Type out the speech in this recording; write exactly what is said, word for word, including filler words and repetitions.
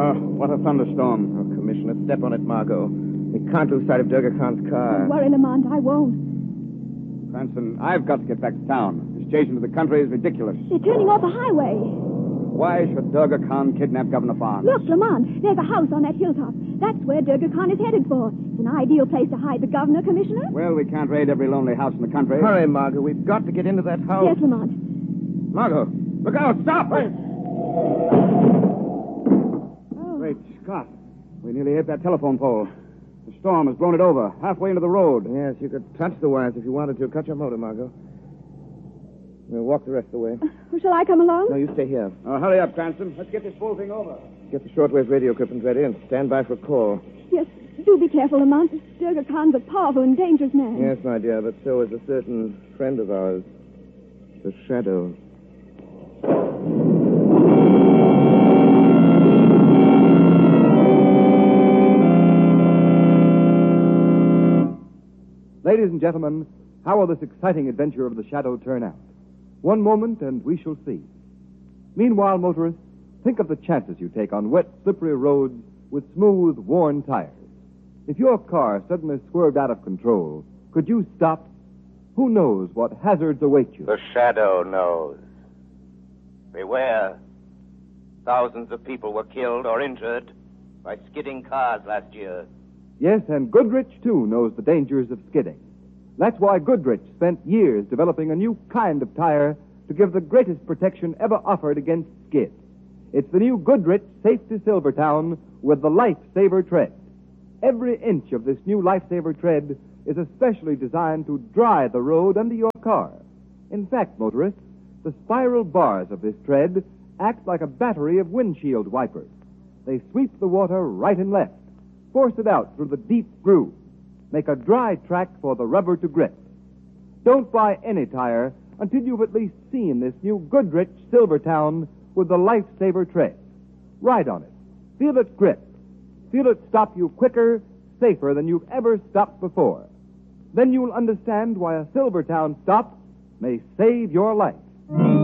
Oh, what a thunderstorm. Oh, Commissioner, step on it, Margot. We can't lose sight of Durga Khan's car. Don't worry, Lamont, I won't. Cranston, I've got to get back to town. This chase into the country is ridiculous. They're turning off the highway. Why should Durga Khan kidnap Governor Barnes? Look, Lamont, there's a house on that hilltop. That's where Durga Khan is headed for. It's an ideal place to hide the governor, Commissioner. Well, we can't raid every lonely house in the country. Hurry, Margot. We've got to get into that house. Yes, Lamont. Margot, look out! Stop! Oh. Great Scott. We nearly hit that telephone pole. The storm has blown it over, halfway into the road. Yes, you could touch the wires if you wanted to. Cut your motor, Margot. We'll walk the rest of the way. Uh, shall I come along? No, you stay here. Oh, hurry up, Cranston. Let's get this whole thing over. Get the shortwave radio equipment ready and stand by for a call. Yes, do be careful, Lamont. Durga Khan's a powerful and dangerous man. Yes, my dear, but so is a certain friend of ours, the Shadow. Ladies and gentlemen, how will this exciting adventure of the Shadow turn out? One moment, and we shall see. Meanwhile, motorists, think of the chances you take on wet, slippery roads with smooth, worn tires. If your car suddenly swerved out of control, could you stop? Who knows what hazards await you? The Shadow knows. Beware. Thousands of people were killed or injured by skidding cars last year. Yes, and Goodrich, too, knows the dangers of skidding. That's why Goodrich spent years developing a new kind of tire to give the greatest protection ever offered against skid. It's the new Goodrich Safety Silvertown with the Lifesaver tread. Every inch of this new Lifesaver tread is especially designed to dry the road under your car. In fact, motorists, the spiral bars of this tread act like a battery of windshield wipers. They sweep the water right and left, force it out through the deep groove, make a dry track for the rubber to grip. Don't buy any tire until you've at least seen this new Goodrich Silvertown with the Lifesaver tread. Ride on it. Feel it grip. Feel it stop you quicker, safer than you've ever stopped before. Then you'll understand why a Silvertown stop may save your life.